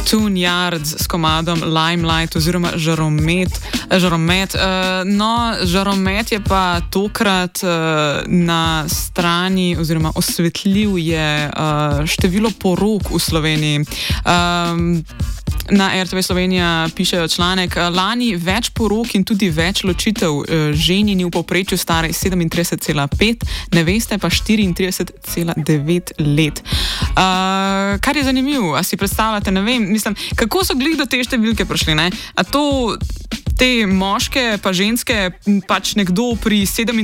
Tune Yards s komadom Limelight oziroma Žaromet. Žaromet je pa tokrat na strani oziroma osvetljiv je število porok v Sloveniji. Na RTV Slovenija pišejo članek: lani več porok in tudi več ločitev, ženini v povprečju stari 37,5, neveste pa 34,9 let. Kar je zanimivo, a si predstavljate, ne vem, mislim, kako so glih do te številke prišli, ne? A to te moške pa ženske pač nekdo pri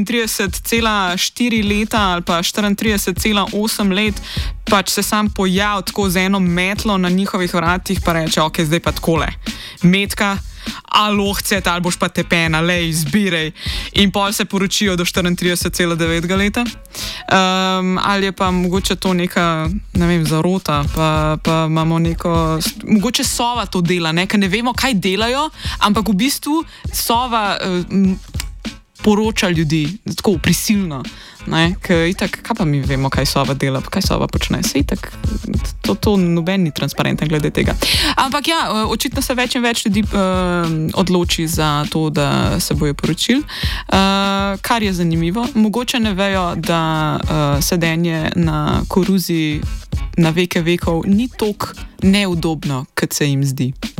37,4 leta ali pa 34,8 let pač se sam pojav tako z eno metlo na njihovih vratih pa reče, ok, zdaj pa takole, metka, ali lohcet, ali boš pa tepen, ali izbiraj. In pol se poročijo do 34,9 leta. Ali je pa mogoče to neka, ne vem, zarota, pa imamo neko, mogoče Sova to dela, ne, ker ne vemo, kaj delajo, ampak v bistvu Sova poroča ljudi, tako prisilno. Itak, kaj pa mi vemo, kaj Sova dela, kaj Sova počne, se itak, to noben ni transparenten glede tega. Ampak ja, očitno se več in več ljudi odloči za to, da se bojo poročili, kar je zanimivo. Mogoče ne vejo, da sedenje na koruzi na veke vekov ni toliko neudobno, kot se jim zdi.